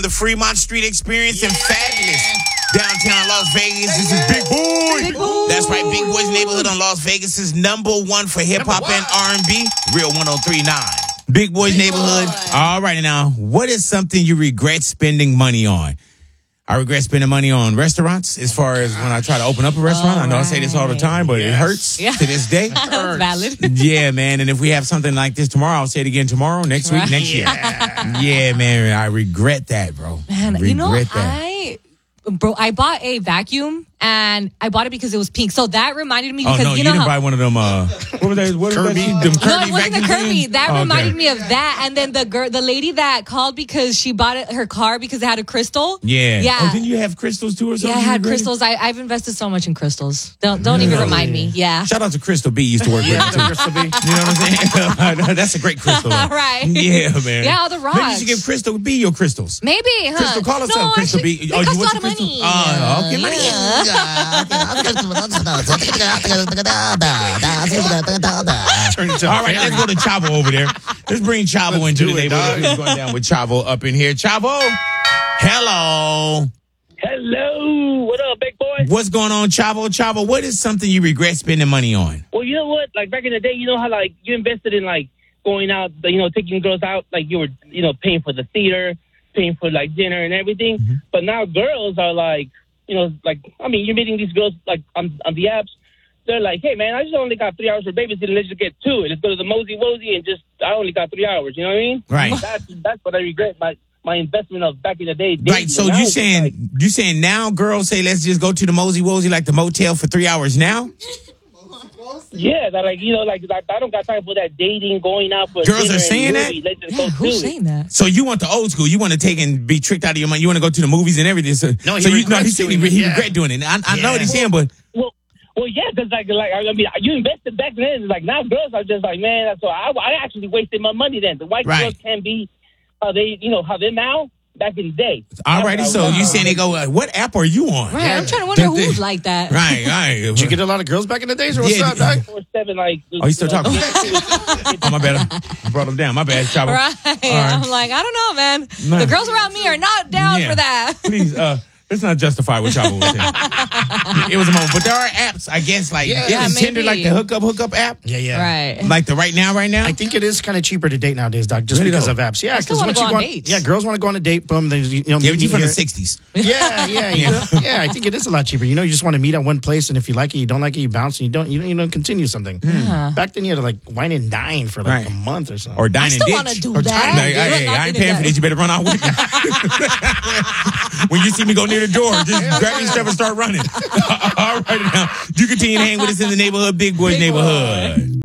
The Fremont Street Experience in fabulous downtown Las Vegas. This is Big Boy. Big Boy. That's right, Big Boy's Neighborhood on Las Vegas' #1 for hip hop and R&B. Real 103.9. Big Boy's Neighborhood. All right, now, what is something you regret spending money on? I regret spending money on restaurants as far as when I try to open up a restaurant. I know I say this all the time, but it hurts to this day. That's valid. Yeah, man. And if we have something like this tomorrow, I'll say it again tomorrow, next week, next year. Yeah, man. I regret that, bro. Man, I bought a vacuum and I bought it because it was pink. So that reminded me because you didn't buy one of them. What were they? What Kirby? Them Kirby No, it wasn't the Kirby. That reminded me of that. And then the lady that called because she bought her car because it had a crystal. Yeah. Yeah. Oh, didn't you have crystals too or something? Yeah, I had crystals. I've invested so much in crystals. Don't even remind me. Yeah. Shout out to Crystal B. Used to work with me too. Crystal B. You know what I'm saying? That's a great crystal. All right. Yeah, man. Yeah, all the rocks. Maybe you should give Crystal B your crystals. Maybe, huh? Crystal, call us up, Crystal B. They cost a lot of Crystal? money. Oh, okay. All right, let's go to Chavo over there. Let's bring Chavo into the neighborhood. Who's going down with Chavo up in here? Chavo, hello. Hello. What up, big boy? What's going on, Chavo? Chavo, what is something you regret spending money on? Well, you know what? Like back in the day, you know how like you invested in like going out, taking girls out, like you were, paying for the theater, paying for like dinner and everything. Mm-hmm. But now girls are like, you're meeting these girls like on the apps. They're like, hey man, I just only got 3 hours for babysitting. Let's just get 2. Let's go to the Mosey Wozy and I only got 3 hours. You know what I mean? Right. That's what I regret. My investment of back in the day. Right. So you saying now girls say let's just go to the Mosey Wozy, like the motel, for 3 hours now? Yeah, that I don't got time for that dating, going out for girls dinner are saying that. Let's just go Who's do saying that? So you want the old school? You want to take and be tricked out of your money? You want to go to the movies and everything? So he regret doing it. I know what he's saying, but well, yeah, because you invested back then. Like now, girls are just like, man. So I actually wasted my money then. The white girls can be how they're now. Back in the day. Alrighty, so you saying they go, what app are you on? Right, I'm trying to wonder who's like that. Right. Did you get a lot of girls back in the days, or what's up, dog? 4/7, like. Oh, he's still talking. Oh, my bad. I brought him down. My bad, Chavo. Right. I'm like, I don't know, man. No. The girls around me are not down for that. Please, let's not justify what Chavo was saying. It was a moment. But there are apps, I guess, like isn't Tinder like the hookup app? Yeah. Right. Like the right now? I think it is kind of cheaper to date nowadays, Doc, just because of apps. Yeah, because once you go on dates. Yeah, girls want to go on a date. Boom, they but you from the 60s. Yeah. Yeah, I think it is a lot cheaper. You just want to meet at one place, and if you like it, you don't like it, you bounce, and you don't continue something. Back then, you had to wine and dine for like a month or something. Or dine I and still ditch. want to do that. Hey, I ain't paying for this. You better run out with me. When you see me go near the door, just grab your stuff and start running. All right, now you continue to hang with us in the neighborhood, Big Boy's Neighborhood.